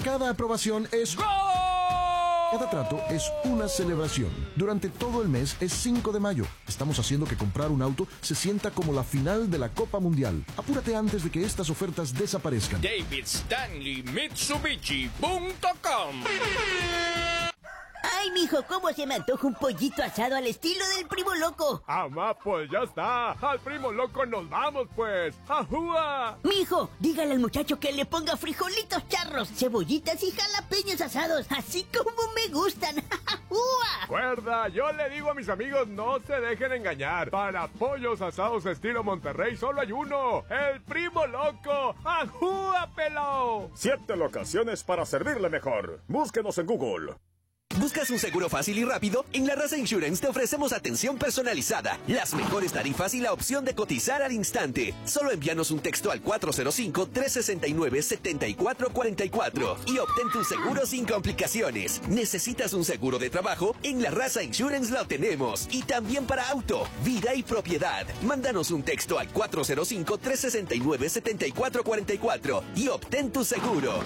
Cada aprobación es ¡gol! Cada trato es una celebración. Durante todo el mes es 5 de mayo. Estamos haciendo que comprar un auto se sienta como la final de la Copa Mundial. Apúrate antes de que estas ofertas desaparezcan. DavidStanleyMitsubishi.com. Ay, mijo, ¿cómo se me antoja un pollito asado al estilo del Primo Loco? Mamá, pues ya está. Al Primo Loco nos vamos, pues. ¡Ajúa! Mijo, dígale al muchacho que le ponga frijolitos charros, cebollitas y jalapeños asados, así como me gustan. ¡Ajúa! Recuerda, yo le digo a mis amigos, no se dejen engañar. Para pollos asados estilo Monterrey solo hay uno. El Primo Loco. ¡Ajúa, pelao! 7 locaciones para servirle mejor. Búsquenos en Google. ¿Buscas un seguro fácil y rápido? En La Raza Insurance te ofrecemos atención personalizada, las mejores tarifas y la opción de cotizar al instante. Solo envíanos un texto al 405-369-7444 y obtén tu seguro sin complicaciones. ¿Necesitas un seguro de trabajo? En La Raza Insurance lo tenemos. Y también para auto, vida y propiedad. Mándanos un texto al 405-369-7444 y obtén tu seguro.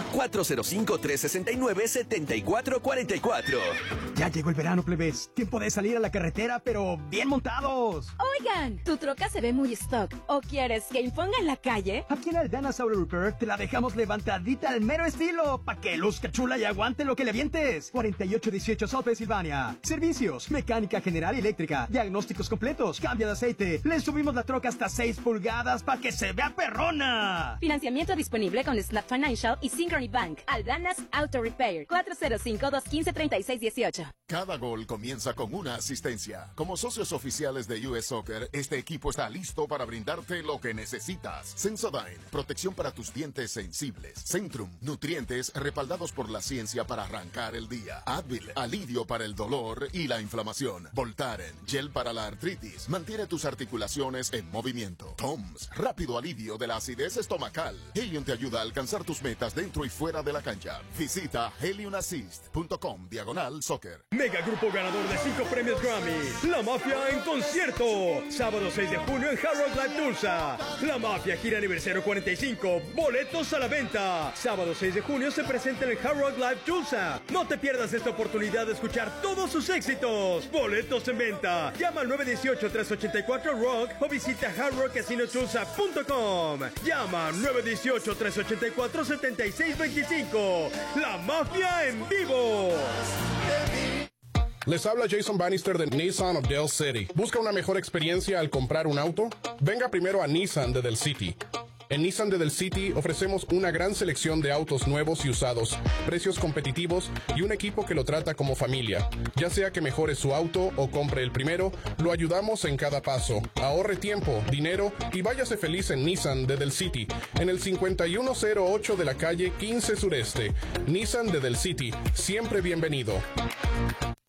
405-369-7444. Ya llegó el verano, plebes. Tiempo de salir a la carretera, pero bien montados. Oigan, tu troca se ve muy stock. ¿O quieres que imponga en la calle? Aquí en Aldanas Auto Repair te la dejamos levantadita al mero estilo, pa' que luzca chula y aguante lo que le avientes. 4818 South Pennsylvania. Servicios, mecánica general y eléctrica, diagnósticos completos, cambio de aceite. Le subimos la troca hasta 6 pulgadas pa' que se vea perrona. Financiamiento disponible con Snap Financial y Synchrony Bank. Aldanas Auto Repair. 405-215-3618. Cada gol comienza con una asistencia. Como socios oficiales de US Soccer, este equipo está listo para brindarte lo que necesitas. Sensodyne, protección para tus dientes sensibles. Centrum, nutrientes respaldados por la ciencia para arrancar el día. Advil, alivio para el dolor y la inflamación. Voltaren, gel para la artritis, mantiene tus articulaciones en movimiento. Toms, rápido alivio de la acidez estomacal. Helium te ayuda a alcanzar tus metas dentro y fuera de la cancha. Visita heliumassist.com/soccer. Mega grupo ganador de 5 premios Grammy. La Mafia en concierto. Sábado 6 de junio en Hard Rock Live Tulsa. La Mafia gira aniversario 45. Boletos a la venta. Sábado 6 de junio se presenta en el Hard Rock Live Tulsa. No te pierdas esta oportunidad de escuchar todos sus éxitos. Boletos en venta. Llama al 918-384-ROCK o visita hardrockcasinotulsa.com. Llama al 918-384-7625. La Mafia en vivo. Les habla Jason Bannister de Nissan of Del City. ¿Busca una mejor experiencia al comprar un auto? Venga primero a Nissan de Del City. En Nissan de Del City ofrecemos una gran selección de autos nuevos y usados, precios competitivos y un equipo que lo trata como familia. Ya sea que mejore su auto o compre el primero, lo ayudamos en cada paso. Ahorre tiempo, dinero y váyase feliz en Nissan de Del City, en el 5108 de la calle 15 Sureste. Nissan de Del City, siempre bienvenido.